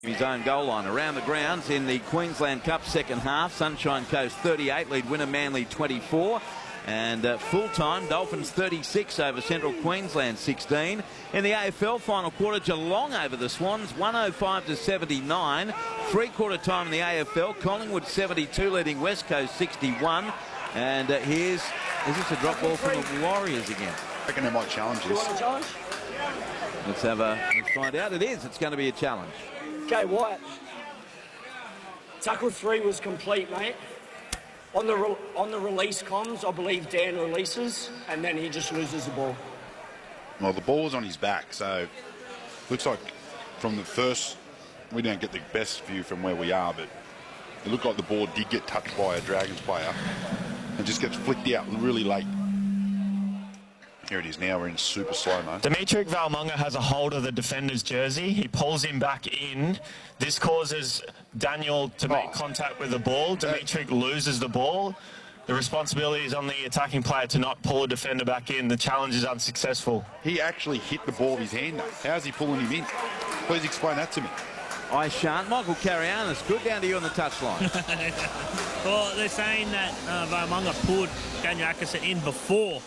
His own goal line around the grounds in the Queensland Cup second half. Sunshine Coast 38, lead winner Manly 24. And full-time, Dolphins 36 over Central Queensland 16. In the AFL final quarter, Geelong over the Swans 105-79. Three-quarter time in the AFL, Collingwood 72 leading West Coast 61. And is this a drop ball from the Warriors again? I reckon they might challenge this. Let's find out. It is. It's going to be a challenge. Okay, Wyatt. Tackle 3 was complete, mate. On the release comms, I believe Dan releases, and then he just loses the ball. Well, the ball was on his back, so looks like from the first, we don't get the best view from where we are, but it looked like the ball did get touched by a Dragons player and just gets flicked out really late. Here it is now, we're in super slow-mo. Dimitri Valmunga has a hold of the defender's jersey. He pulls him back in. This causes Daniel to make contact with the ball. Dimitri loses the ball. The responsibility is on the attacking player to not pull a defender back in. The challenge is unsuccessful. He actually hit the ball with his hand, though. How's he pulling him in? Please explain that to me. I shan't. Michael Carianis, good down to you on the touchline. Well, they're saying that Valmunga pulled Daniel Atkinson in before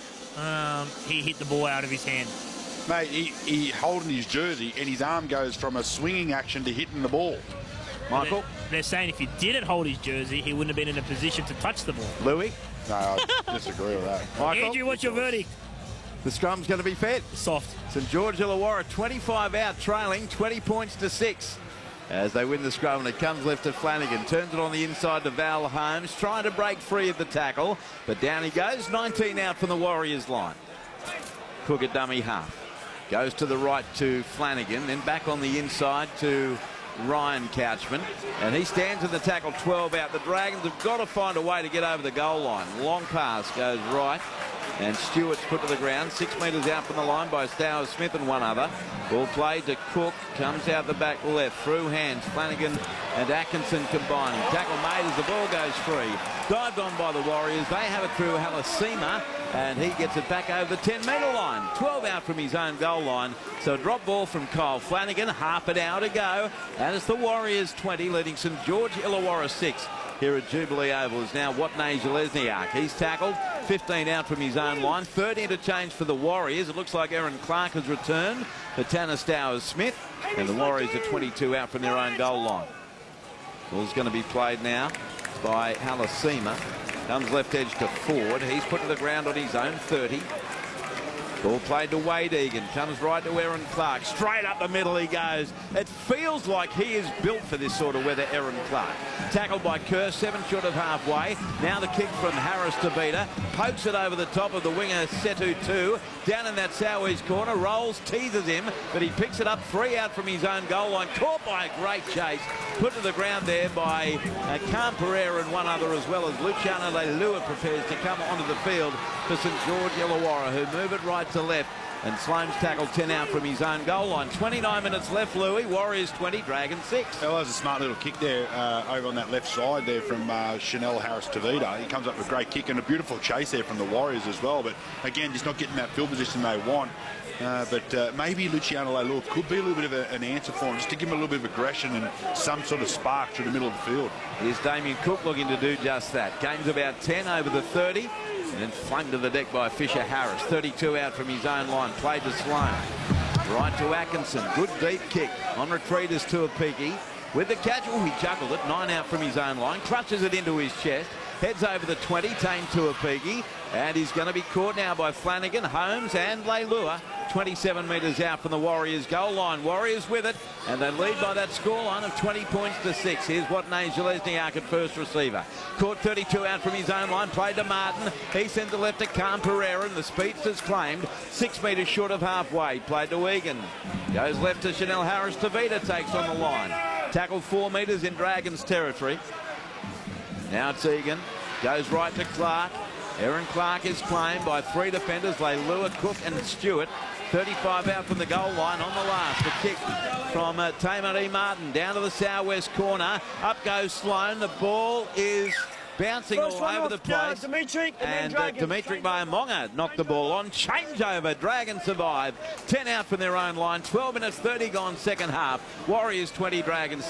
he hit the ball out of his hand. Mate, he holding his jersey and his arm goes from a swinging action to hitting the ball. Michael? They're saying if he didn't hold his jersey, he wouldn't have been in a position to touch the ball. Louis? No, I disagree with that. Michael? Andrew, what's your verdict? The scrum's going to be fed. Soft. St George Illawarra 25 out, trailing 20 points to 6. As they win the scrum, and it comes left to Flanagan. Turns it on the inside to Val Holmes. Trying to break free of the tackle. But down he goes. 19 out from the Warriors line. Cook at dummy half. Goes to the right to Flanagan. Then back on the inside to Ryan Couchman. And he stands in the tackle 12 out. The Dragons have got to find a way to get over the goal line. Long pass goes right. And Stewart's put to the ground, 6 metres out from the line by Stowers Smith and one other. Ball played to Cook, comes out the back left, through hands, Flanagan and Atkinson combining. Tackle made as the ball goes free. Dived on by the Warriors, they have it through Halasima, and he gets it back over the 10-metre line. 12 out from his own goal line, so a drop ball from Kyle Flanagan, half an hour to go, and it's the Warriors 20 leading St George Illawarra 6. Here at Jubilee Oval is now Watney Zelezniak. He's tackled, 15 out from his own line. Third interchange for the Warriors. It looks like Aaron Clark has returned for Tanner Stowers Smith. And the Warriors are 22 out from their own goal line. Ball's going to be played now by Halasima. Comes left edge to Ford. He's put to the ground on his own 30. Ball played to Wade Egan. Comes right to Aaron Clark. Straight up the middle he goes. It feels like he is built for this sort of weather, Aaron Clark. Tackled by Kerr, 7 short of halfway. Now the kick from Harris to Beta. Pokes it over the top of the winger, Setu 2. Down in that southeast corner. Rolls, teases him, but he picks it up 3 out from his own goal line. Caught by a great chase. Put to the ground there by Cam Pereira and one other, as well as Luciano Leilua prepares to come onto the field for St George Illawarra, who move it right to left. And Sloane's tackled 10 out from his own goal line. 29 minutes left, Louis. Warriors 20, Dragons 6. Well, that was a smart little kick there over on that left side there from Chanel Harris-Tavita. He comes up with a great kick and a beautiful chase there from the Warriors as well. But again, just not getting that field position they want. But maybe Luciano Leilua could be a little bit of an answer for him, just to give him a little bit of aggression and some sort of spark through the middle of the field. Here's Damien Cook looking to do just that. Game's about 10 over the 30. And then flung to the deck by Fisher Harris. 32 out from his own line. Played to Sloane. Right to Atkinson. Good deep kick. On retreat is Tuapiki. With the catch, he chuckled it. 9 out from his own line. Clutches it into his chest. Heads over the 20. Tame Tuapiki. And he's going to be caught now by Flanagan, Holmes and Leilua. 27 metres out from the Warriors goal line. Warriors with it, and they lead by that scoreline of 20 points to 6. Here's Watney Zelezniak at first receiver. Caught 32 out from his own line, played to Martin. He sends it left to Cam Pereira, and the speedster's claimed 6 metres short of halfway. Played to Egan. Goes left to Chanel Harris-Tavita, takes on the line. Tackled 4 metres in Dragons territory. Now it's Egan. Goes right to Clark. Aaron Clark is claimed by 3 defenders, Leilua, Cook and Stewart. 35 out from the goal line on the last. The kick from Tamari Martin down to the southwest corner. Up goes Sloane. The ball is bouncing all over the place. Dimitri and Dimitri Valmunga knocked the ball on. Changeover. Dragons survive. 10 out from their own line. 12 minutes 30 gone second half. Warriors 20, Dragons